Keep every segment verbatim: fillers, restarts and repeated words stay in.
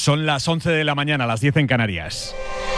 Son las once de la mañana, las diez en Canarias.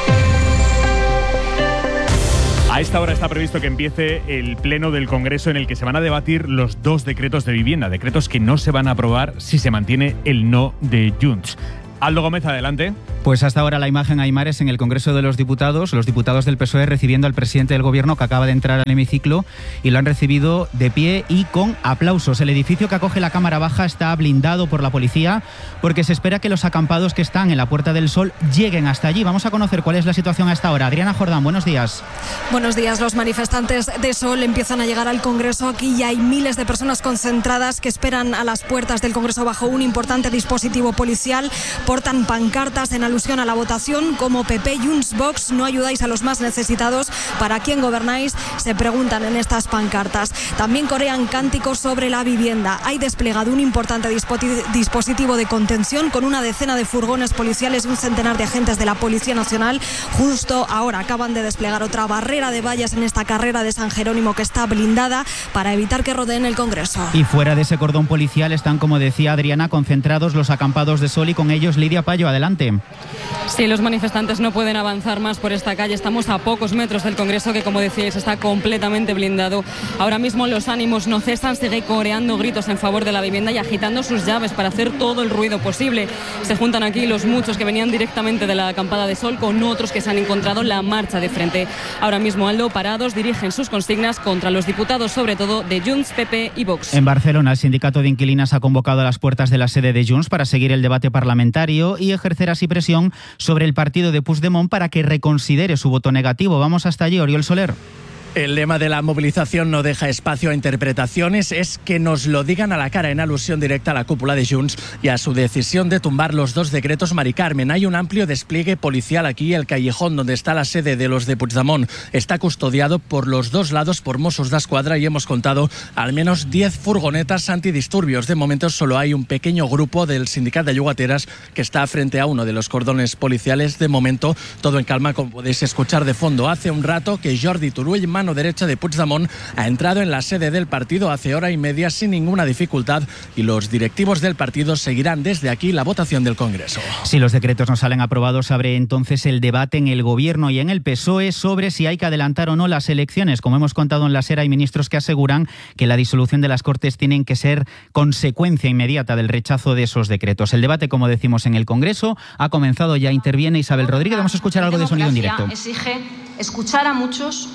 A esta hora está previsto que empiece el pleno del Congreso en el que se van a debatir los dos decretos de vivienda, decretos que no se van a aprobar si se mantiene el no de Junts. Aldo Gómez, adelante. Pues hasta ahora la imagen, Aimar, es en el Congreso de los Diputados, los diputados del P S O E recibiendo al presidente del Gobierno que acaba de entrar al hemiciclo y lo han recibido de pie y con aplausos. El edificio que acoge la Cámara Baja está blindado por la policía porque se espera que los acampados que están en la Puerta del Sol lleguen hasta allí. Vamos a conocer cuál es la situación a esta hora. Adriana Jordán, buenos días. Buenos días. Los manifestantes de Sol empiezan a llegar al Congreso. Aquí ya hay miles de personas concentradas que esperan a las puertas del Congreso bajo un importante dispositivo policial. Portan pancartas en alusión a la votación como P P, Junts, Vox, no ayudáis a los más necesitados, ¿para quién gobernáis?, se preguntan en estas pancartas. También corean cánticos sobre la vivienda. Hay desplegado un importante dispositivo de contención con una decena de furgones policiales y un centenar de agentes de la Policía Nacional. Justo ahora acaban de desplegar otra barrera de vallas en esta carrera de San Jerónimo que está blindada para evitar que rodeen el Congreso. Y fuera de ese cordón policial están, como decía Adriana, concentrados los acampados de Sol y con ellos Lidia Payo, adelante. Sí, los manifestantes no pueden avanzar más por esta calle. Estamos a pocos metros del Congreso que, como decíais, está completamente blindado. Ahora mismo los ánimos no cesan, sigue coreando gritos en favor de la vivienda y agitando sus llaves para hacer todo el ruido posible. Se juntan aquí los muchos que venían directamente de la acampada de Sol con otros que se han encontrado la marcha de frente. Ahora mismo, Aldo, parados dirigen sus consignas contra los diputados, sobre todo de Junts, P P y Vox. En Barcelona, el sindicato de inquilinas ha convocado a las puertas de la sede de Junts para seguir el debate parlamentario y ejercer así presión sobre el partido de Puigdemont para que reconsidere su voto negativo. Vamos hasta allí, Oriol Soler. El lema de la movilización no deja espacio a interpretaciones, es que nos lo digan a la cara, en alusión directa a la cúpula de Junts y a su decisión de tumbar los dos decretos Mari Carmen. Hay un amplio despliegue policial aquí. El callejón donde está la sede de los de Puigdemont está custodiado por los dos lados por Mossos d'Esquadra y hemos contado al menos diez furgonetas antidisturbios. De momento solo hay un pequeño grupo del sindicato de llogateras que está frente a uno de los cordones policiales. De momento todo en calma, como podéis escuchar de fondo. Hace un rato que Jordi Turull, mano derecha de Puigdemont, ha entrado en la sede del partido hace hora y media sin ninguna dificultad y los directivos del partido seguirán desde aquí la votación del Congreso. Si los decretos no salen aprobados, abre entonces el debate en el Gobierno y en el P S O E sobre si hay que adelantar o no las elecciones. Como hemos contado en la SER, hay ministros que aseguran que la disolución de las Cortes tiene que ser consecuencia inmediata del rechazo de esos decretos. El debate, como decimos, en el Congreso ha comenzado, ya interviene Isabel Rodríguez. Vamos a escuchar algo de sonido en directo. Exige escuchar a muchos,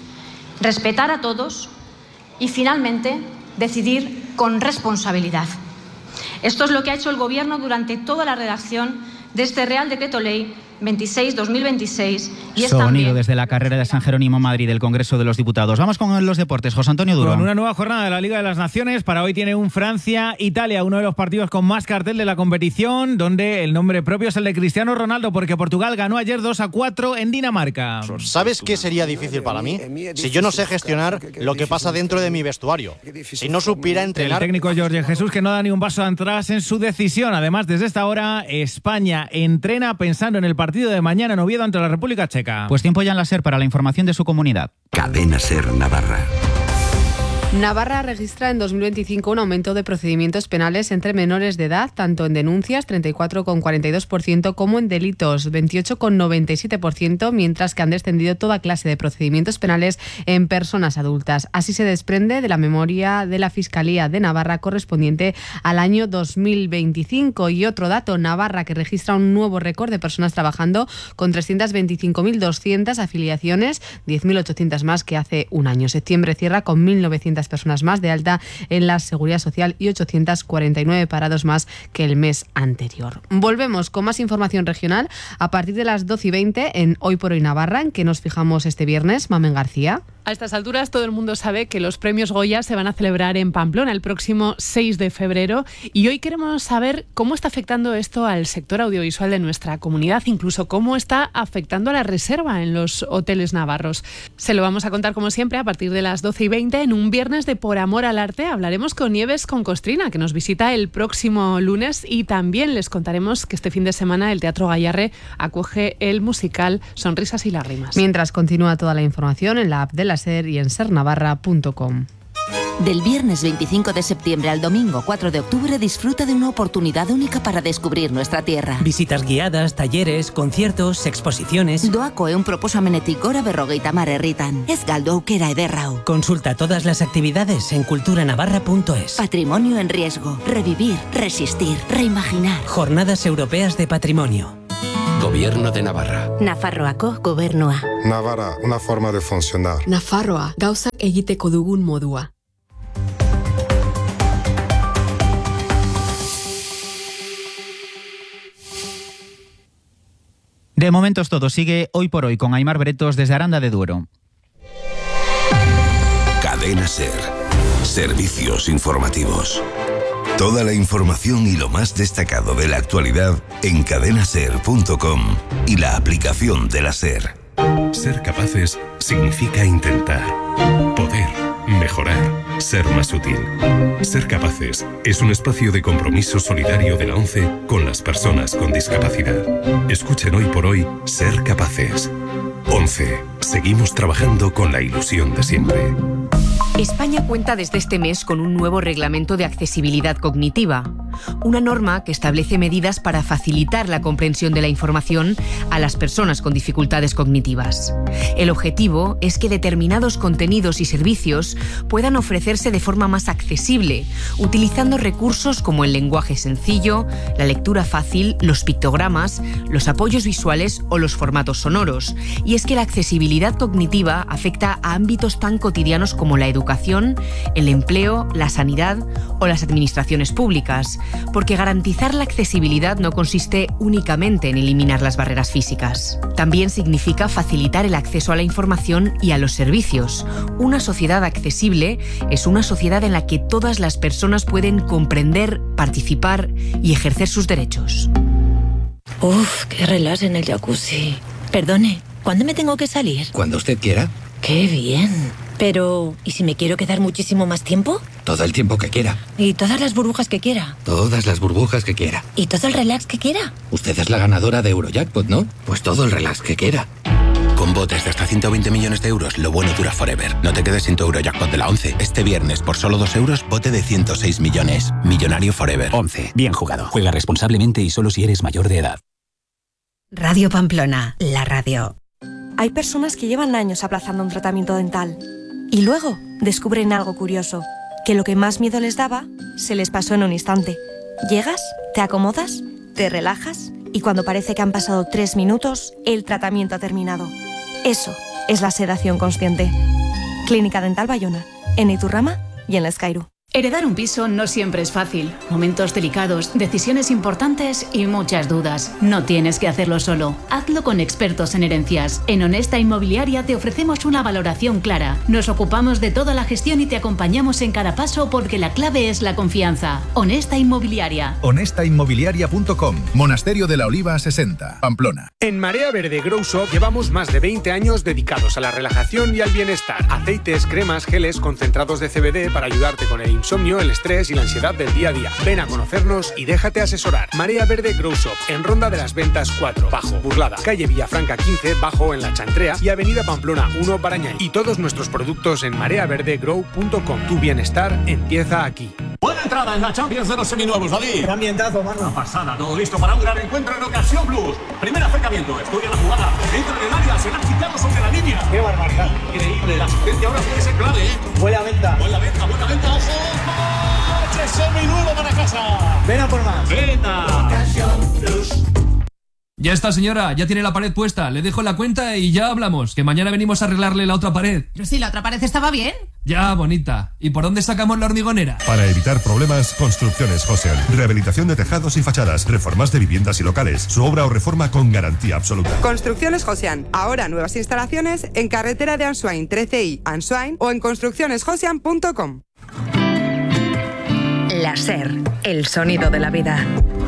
respetar a todos y finalmente decidir con responsabilidad. Esto es lo que ha hecho el Gobierno durante toda la redacción de este Real Decreto Ley veintiséis barra dos mil veintiséis. Y es Sonido también desde la carrera de San Jerónimo, Madrid, del Congreso de los Diputados. Vamos con los deportes. José Antonio Duro. Con una nueva jornada de la Liga de las Naciones. Para hoy tiene un Francia-Italia, uno de los partidos con más cartel de la competición, donde el nombre propio es el de Cristiano Ronaldo, porque Portugal ganó ayer dos a cuatro en Dinamarca. ¿Sabes qué sería difícil para mí? Si yo no sé gestionar lo que pasa dentro de mi vestuario. Si no supiera entrenar... El técnico Jorge Jesús, que no da ni un paso atrás en su decisión. Además, desde esta hora, España entrena pensando en el partido de mañana en Oviedo ante la República Checa. Pues tiempo ya en la SER para la información de su comunidad. Cadena SER Navarra. Navarra registra en dos mil veinticinco un aumento de procedimientos penales entre menores de edad, tanto en denuncias, treinta y cuatro coma cuarenta y dos por ciento, como en delitos, veintiocho coma noventa y siete por ciento, mientras que han descendido toda clase de procedimientos penales en personas adultas. Así se desprende de la memoria de la Fiscalía de Navarra correspondiente al año dos mil veinticinco. Y otro dato, Navarra, que registra un nuevo récord de personas trabajando con trescientas veinticinco mil doscientas afiliaciones, diez mil ochocientas más que hace un año. Septiembre cierra con mil novecientas personas más de alta en la Seguridad Social y ochocientos cuarenta y nueve parados más que el mes anterior. Volvemos con más información regional a partir de las doce y veinte en Hoy por Hoy Navarra, en que nos fijamos este viernes. Mamen García. A estas alturas todo el mundo sabe que los premios Goya se van a celebrar en Pamplona el próximo seis de febrero y hoy queremos saber cómo está afectando esto al sector audiovisual de nuestra comunidad, incluso cómo está afectando a la reserva en los hoteles navarros. Se lo vamos a contar como siempre a partir de las doce y veinte en un viernes de Por Amor al Arte. Hablaremos con Nieves Concostrina, que nos visita el próximo lunes, y también les contaremos que este fin de semana el Teatro Gayarre acoge el musical Sonrisas y Lágrimas. Mientras continúa toda la información en la app de la SER y en ser navarra punto com. Del viernes veinticinco de septiembre al domingo cuatro de octubre disfruta de una oportunidad única para descubrir nuestra tierra. Visitas guiadas, talleres, conciertos, exposiciones. Doako ehun proposamenetik gora berrogeita hamar herritan. Ez galdu aukera ederrau. Consulta todas las actividades en cultura navarra punto es. Patrimonio en riesgo. Revivir, resistir, reimaginar. Jornadas Europeas de Patrimonio. Gobierno de Navarra. Nafarroako gobernua. Navarra, una forma de funcionar. Nafarroa, gauzak egiteko dugun modua. De momento es todo. Sigue Hoy por Hoy con Aimar Bretos desde Aranda de Duero. Cadena SER. Servicios informativos. Toda la información y lo más destacado de la actualidad en cadena ser punto com y la aplicación de la SER. Ser capaces significa intentar, poder, mejorar, ser más útil. Ser capaces es un espacio de compromiso solidario de la ONCE con las personas con discapacidad. Escuchen Hoy por Hoy Ser Capaces. ONCE. Seguimos trabajando con la ilusión de siempre. España cuenta desde este mes con un nuevo reglamento de accesibilidad cognitiva, una norma que establece medidas para facilitar la comprensión de la información a las personas con dificultades cognitivas. El objetivo es que determinados contenidos y servicios puedan ofrecerse de forma más accesible, utilizando recursos como el lenguaje sencillo, la lectura fácil, los pictogramas, los apoyos visuales o los formatos sonoros. Y es que la accesibilidad cognitiva afecta a ámbitos tan cotidianos como la educación, el empleo, la sanidad o las administraciones públicas, porque garantizar la accesibilidad no consiste únicamente en eliminar las barreras físicas. También significa facilitar el acceso a la información y a los servicios. Una sociedad accesible es una sociedad en la que todas las personas pueden comprender, participar y ejercer sus derechos. Uf, qué relax en el jacuzzi. Perdone, ¿cuándo me tengo que salir? Cuando usted quiera. ¡Qué bien! Pero, ¿y si me quiero quedar muchísimo más tiempo? Todo el tiempo que quiera. ¿Y todas las burbujas que quiera? Todas las burbujas que quiera. ¿Y todo el relax que quiera? Usted es la ganadora de Eurojackpot, ¿no? Pues todo el relax que quiera. Con botes de hasta ciento veinte millones de euros, lo bueno dura forever. No te quedes sin tu Eurojackpot de la ONCE. Este viernes, por solo dos euros, bote de ciento seis millones. Millonario forever. ONCE. Bien jugado. Juega responsablemente y solo si eres mayor de edad. Radio Pamplona, la radio. Hay personas que llevan años aplazando un tratamiento dental y luego descubren algo curioso, que lo que más miedo les daba se les pasó en un instante. Llegas, te acomodas, te relajas y cuando parece que han pasado tres minutos, el tratamiento ha terminado. Eso es la sedación consciente. Clínica Dental Bayona, en Iturrama y en Lezcairu. Heredar un piso no siempre es fácil. Momentos delicados, decisiones importantes y muchas dudas. No tienes que hacerlo solo. Hazlo con expertos en herencias. En Honesta Inmobiliaria te ofrecemos una valoración clara. Nos ocupamos de toda la gestión y te acompañamos en cada paso porque la clave es la confianza. Honesta Inmobiliaria. honesta inmobiliaria punto com. Monasterio de la Oliva sesenta, Pamplona. En Marea Verde Grow Shop llevamos más de veinte años dedicados a la relajación y al bienestar. Aceites, cremas, geles concentrados de C B D para ayudarte con el insomnio, el estrés y la ansiedad del día a día. Ven a conocernos y déjate asesorar. Marea Verde Grow Shop, en Ronda de las Ventas cuatro, Bajo, Burlada, calle Villafranca quince, Bajo, en La Chantrea y avenida Pamplona uno, Barañáin. Y todos nuestros productos en marea verde grow punto com. Tu bienestar empieza aquí. Buena entrada en la Champions de los seminuevos, David. Qué ambientazo, mano. Una pasada, todo listo para un gran encuentro en Ocasión Plus. Primer acercamiento, estudia la jugada. Entra en el área, se la ha quitado sobre la línea. Qué barbaridad. Increíble, la asistencia ahora puede ser clave, ¿eh? Buena venta. Buena venta, buena venta, ojo. ¡Coche seminuevo para casa! Ven a por más. Venta. Ocasión Plus. Ya está, señora, ya tiene la pared puesta. Le dejo la cuenta y ya hablamos, que mañana venimos a arreglarle la otra pared. Pero si la otra pared estaba bien. Ya, bonita. ¿Y por dónde sacamos la hormigonera? Para evitar problemas, Construcciones Josian. Rehabilitación de tejados y fachadas, reformas de viviendas y locales. Su obra o reforma con garantía absoluta. Construcciones Josian. Ahora nuevas instalaciones en carretera de Answain, trece i, Answain o en construcciones josian punto com. La SER, el sonido de la vida.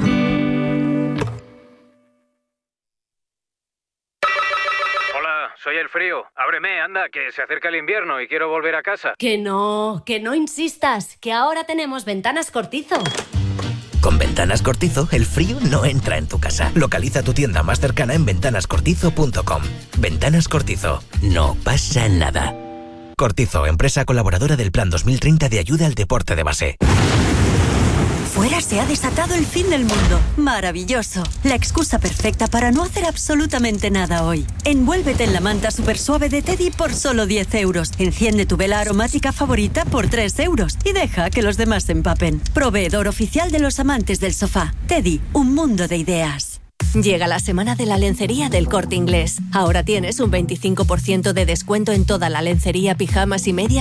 Soy el frío. Ábreme, anda, que se acerca el invierno y quiero volver a casa. Que no, que no insistas, que ahora tenemos Ventanas Cortizo. Con Ventanas Cortizo, el frío no entra en tu casa. Localiza tu tienda más cercana en ventanas cortizo punto com. Ventanas Cortizo. No pasa nada. Cortizo, empresa colaboradora del Plan dos mil treinta de ayuda al deporte de base. Fuera se ha desatado el fin del mundo. Maravilloso. La excusa perfecta para no hacer absolutamente nada hoy. Envuélvete en la manta super suave de Teddy por solo diez euros. Enciende tu vela aromática favorita por tres euros. Y deja que los demás se empapen. Proveedor oficial de los amantes del sofá. Teddy, un mundo de ideas. Llega la semana de la lencería del Corte Inglés. Ahora tienes un veinticinco por ciento de descuento en toda la lencería, pijamas y medias